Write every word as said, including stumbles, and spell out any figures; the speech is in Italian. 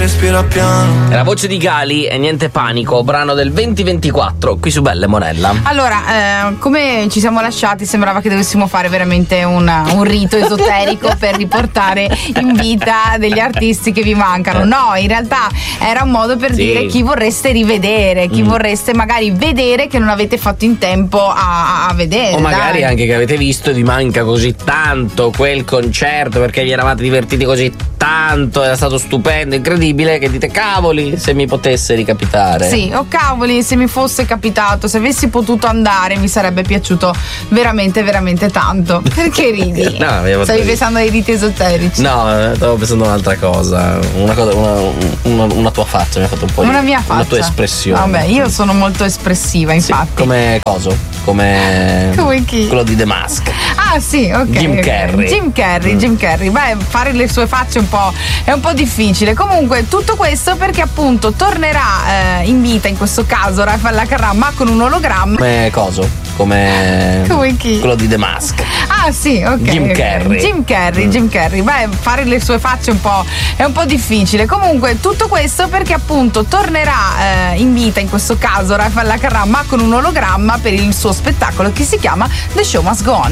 Respira piano. La voce di Gali e Niente Panico, brano del venti ventiquattro, qui su Belle Monella. Allora, eh, come ci siamo lasciati, sembrava che dovessimo fare veramente una, un rito esoterico per riportare in vita degli artisti che vi mancano. No, in realtà era un modo per Sì. dire chi vorreste rivedere, chi Mm. vorreste magari vedere che non avete fatto in tempo a, a vedere. O magari dai. anche che avete visto e vi manca così tanto quel concerto perché vi eravate divertiti così tanto, era stato stupendo, incredibile, che dite cavoli se mi potesse ricapitare. Sì, oh cavoli, se mi fosse capitato, se avessi potuto andare, mi sarebbe piaciuto veramente, veramente tanto. Perché ridi? No, avevo Stavi detto- pensando ai riti esoterici? No, eh, stavo pensando a un'altra cosa. Una, cosa una, una, una tua faccia mi ha fatto un po' Una di- mia faccia. Una tua espressione. Vabbè, io sono molto espressiva, Sì, infatti. come coso? Come. Come chi? Quello di The Mask. Ah sì, ok. Jim ok. Carrey. Jim Carrey, Mm. Jim Carrey. Beh, fare le sue facce è un po', è un po' difficile. Comunque, tutto questo perché appunto tornerà eh, in vita, in questo caso, Raffaella Carrà, ma con un ologramma. Come coso? Come. Come chi? Quello di The Mask. Ah sì, ok. Jim ok. Carrey. Jim Carrey, Jim Carrey. Beh, fare le sue facce è un po', è un po' difficile. Comunque, tutto questo perché appunto tornerà eh, in vita, in questo caso, Raffaella Carrà, ma con un ologramma per il suo spettacolo che si chiama The Show Must Go On.